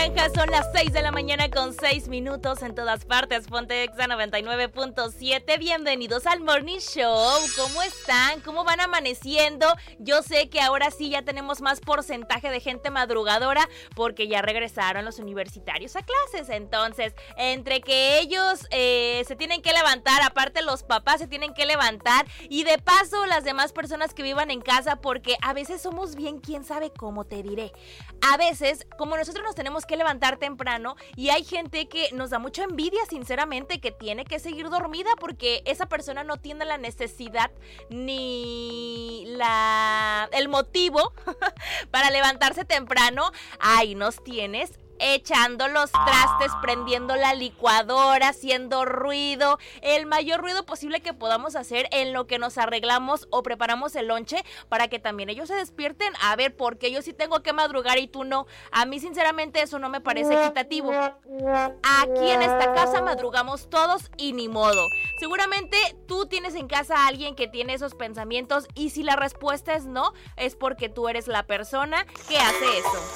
Son las 6 de la mañana con 6 minutos en todas partes. Ponte Exa 99.7. Bienvenidos al Morning Show. ¿Cómo están? ¿Cómo van amaneciendo? Yo sé que ahora sí ya tenemos más porcentaje de gente madrugadora porque ya regresaron los universitarios a clases. Entonces, entre que ellos se tienen que levantar, aparte los papás se tienen que levantar y de paso las demás personas que vivan en casa, porque a veces somos bien, quién sabe cómo te diré. A veces, como nosotros nos tenemos que levantar temprano y hay gente que nos da mucha envidia, sinceramente, que tiene que seguir dormida porque esa persona no tiene la necesidad ni el motivo para levantarse temprano. Ahí nos tienes echando los trastes, prendiendo la licuadora, haciendo ruido, el mayor ruido posible que podamos hacer en lo que nos arreglamos o preparamos el lonche para que también ellos se despierten. A ver, porque yo sí tengo que madrugar y tú no. A mí sinceramente eso no me parece equitativo. Aquí en esta casa madrugamos todos y ni modo. Seguramente tú tienes en casa a alguien que tiene esos pensamientos y si la respuesta es no, es porque tú eres la persona que hace eso.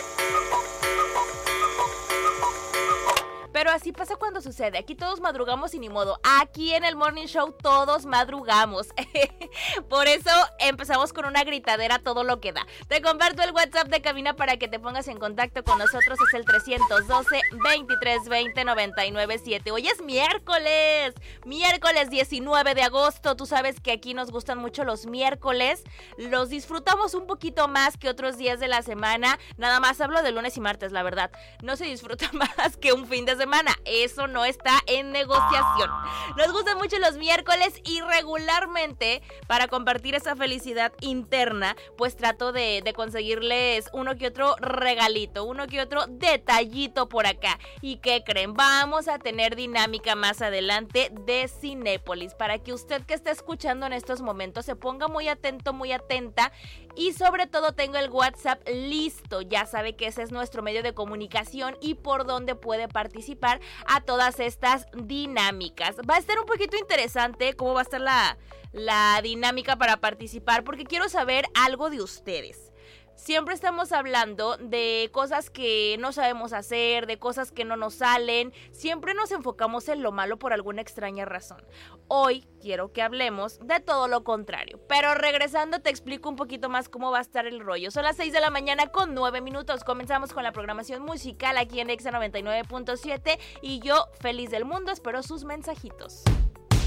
Pero así pasa cuando sucede. Aquí todos madrugamos y ni modo. Aquí en el Morning Show todos madrugamos. Por eso empezamos con una gritadera a todo lo que da. Te comparto el WhatsApp de cabina para que te pongas en contacto con nosotros. Es el 312-2320-997. Hoy es miércoles 19 de agosto. Tú sabes que aquí nos gustan mucho los miércoles. Los disfrutamos un poquito más que otros días de la semana. Nada más hablo de lunes y martes, la verdad. No se disfruta más que un fin de semana. Eso no está en negociación. Nos gustan mucho los miércoles y regularmente para compartir esa felicidad interna, pues trato de conseguirles uno que otro regalito, uno que otro detallito por acá. ¿Y qué creen? Vamos a tener dinámica más adelante de Cinépolis para que usted que está escuchando en estos momentos se ponga muy atento, muy atenta y sobre todo tengo el WhatsApp listo. Ya sabe que ese es nuestro medio de comunicación y por donde puede participar a todas estas dinámicas. Va a estar un poquito interesante cómo va a estar la dinámica para participar, porque quiero saber algo de ustedes. Siempre estamos hablando de cosas que no sabemos hacer, de cosas que no nos salen. Siempre nos enfocamos en lo malo por alguna extraña razón. Hoy quiero que hablemos de todo lo contrario. Pero regresando te explico un poquito más cómo va a estar el rollo. Son las 6 de la mañana con 9 minutos. Comenzamos con la programación musical aquí en Exa 99.7 y yo feliz del mundo espero sus mensajitos.